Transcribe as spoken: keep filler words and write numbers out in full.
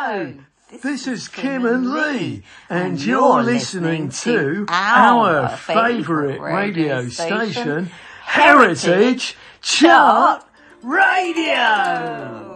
Hello, this is Kim and Lee, and you're listening to our favourite radio station, Heritage Chart Radio.